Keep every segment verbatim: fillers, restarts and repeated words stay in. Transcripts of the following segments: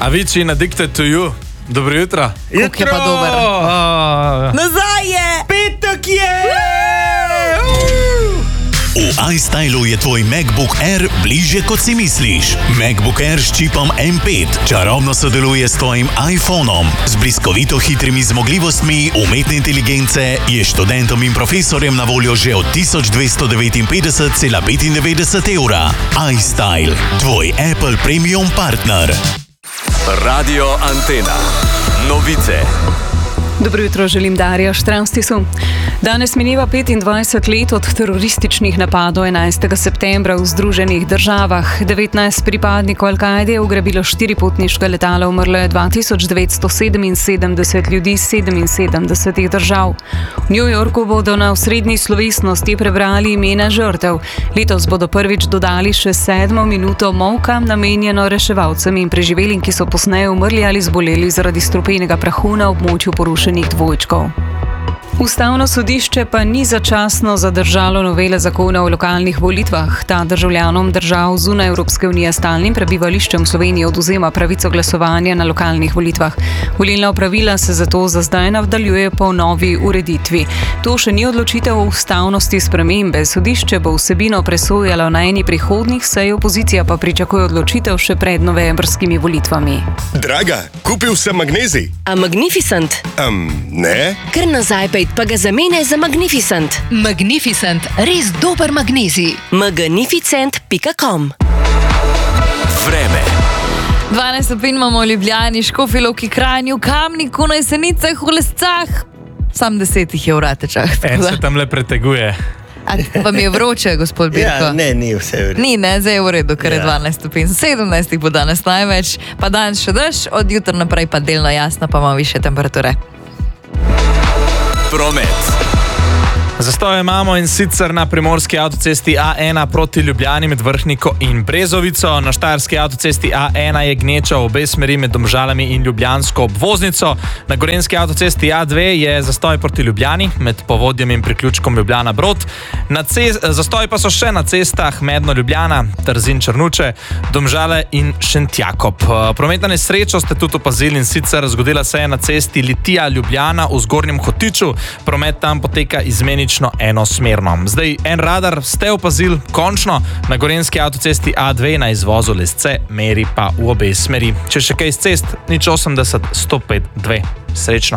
Avicii in Addicted to You. Dobro jutro. Jutro je pa dober. Oh. Nazaj je! Petek je! V iStylu je tvoj MacBook Air bližje, kot si misliš. MacBook Air s čipom M pet čarobno sodeluje s tvojim iPhonom. Z bliskovito hitrimi zmogljivostmi umetne inteligence je študentom in profesorjem na voljo že od tisoč dvesto devetinpetdeset cela petindevetdeset evra. iStyle, tvoj Apple Premium partner. Radio Antena. Novice. Dobro jutro, želim Darja Štravstisu. Danes mineva petindvajset let od terorističnih napadov enajstega septembra v Združenih državah. devetnajst pripadnikov Al-Kaide je ugrabilo štiri potniška letala, umrlo je dva tisoč devetsto sedeminsedemdeset ljudi iz sedeminsedemdesetih držav. V New Yorku bodo na osrednji slovesnosti prebrali imena žrtev. Letos bodo prvič dodali še sedmo minuto molka, namenjeno reševalcem in preživelim, ki so posneje umrli ali zboleli zaradi strupenega prahu na območju porušenih dvojčkov. Ustavno sodišče pa ni začasno zadržalo novele zakona o lokalnih volitvah. Ta državljanom držav zunaj Evropske unije s stalnim prebivališčem v Sloveniji odvzema pravico glasovanja na lokalnih volitvah. Volilna opravila se zato za zdaj nadaljuje po novi ureditvi. To še ni odločitev o ustavnosti spremembe. Sodišče bo vsebino presojalo na eni prihodnjih sej, opozicija pa pričakuje odločitev še pred novembrskimi volitvami. Draga, kupil sem magnezij. A Magnificent? Um, ne? Ker nazaj pejt pa ga zamenjaj za Magnificent. Magnificent, res dober magnezij. magnificent pika com. Vreme. dvanajst stopinj imamo v Ljubljani, Škofji Loki, Kranju, Kamniku, na Jesenicah, v Lescah. Sam deset jih je v Ratečah. En se tam le preteguje. A vam je vroče, gospod Birko? Ja, ne, ni vse v redu. Ni, ne, zdaj je v redu, ker je Ja. dvanajst stopinj. sedemnajst bo danes največ, pa danes še dež, od jutra naprej pa delno jasno, pa imamo više temperature. Promet. Zastoje imamo in sicer na primorski avtocesti A ena proti Ljubljani med Vrhniko in Brezovico. Na štajerski avtocesti A ena je gneča v obe smeri med Domžalami in ljubljansko obvoznico. Na gorenjski avtocesti A dve je zastoj proti Ljubljani med Povodjem in priključkom Ljubljana Brod. Na cest, zastoj pa so še na cestah Medno Ljubljana, Trzin Črnuče, Domžale in Šentjakob. Prometna nesrečo ste tudi opazili, in sicer zgodila se je na cesti Litija Ljubljana v Zgornjem Hotiču. Promet tam poteka izmenično enosmerno. Zdaj en radar ste opazili, končno, na gorenjski avtocesti A dve na izvozu Lesce, meri pa v obe smeri. Če še kaj iz cest, nič osemdeset sto pet dve. Srečno.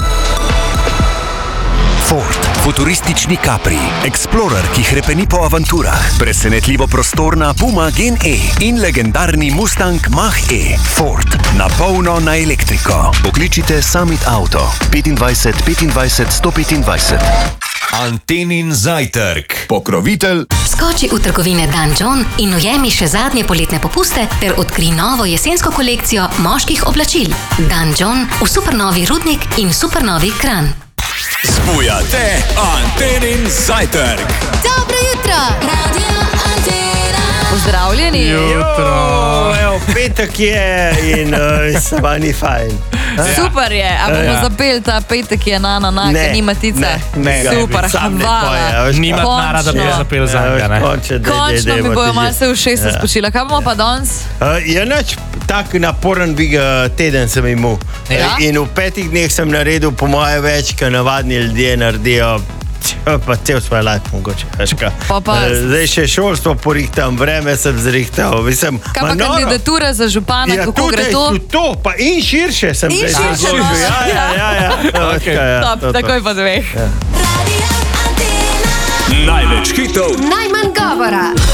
Ford, futuristični Capri, Explorer, ki hrepeni po avanturah, presenetljivo prostorna Puma Gen E in legendarni Mustang Mach-E. Ford, na polno na elektriko. Pokličite Summit Auto petindvajset petindvajset sto petindvajset. Antenin zajtrk. Pokrovitelj. Skoči v trgovine Dan John in ujemi še zadnje poletne popuste ter odkri novo jesensko kolekcijo moških oblačil. Dan John v supernovi Rudnik in supernovi Kranj. Zbujate Antenin zajtrk. Dobro jutro! Radio Antena. Pozdravljeni. Jutro. Evo, petek je in uh, se pa ni fajn. Super je, a bomo Ja. zapeli ta petek je na na na, Ne, ker nima tica. ne, ne, Super, sam ne hvala. poje, veš, Nima Končno. denara, da bi Ja. zapel za njega, ne? Končno mi bojo malo se v šest Ja. spočila. Kaj bomo pa danes? Uh, je nač tak naporen big uh, teden sem imel. Ja? In v petih dneh sem naredil po moje več, kot navadni ljudje naredijo. Pa cel svoj life mogoče. veš kaj. Pa pa- Eh, Zdaj še šolstvo porihtam, vreme sem zrihtal. Mislim, Kaj ma pa noro. kandidatura za župana, Ja, kako tudi, gre to? tudi to, pa in širše sem In zdaj širše, razložil. no. Ja, ja, ja. ja. Veš kaj, ja, Top, to, to. takoj pa dveh. Največ hitov. Najmanj govora.